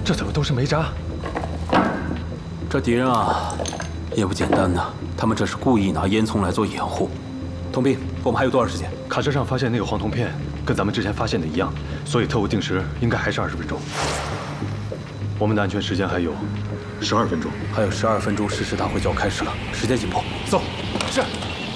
这怎么都是煤渣？ 这敌人啊，也不简单呐。他们这是故意拿烟囱来做掩护。童兵，我们还有多少时间？ 卡车上发现那个黄铜片，跟咱们之前发现的一样，所以特务定时应该还是20分钟。我们的安全时间还有 12分钟， 还有12分钟，誓师大会就要开始了，时间紧迫。 走， 是。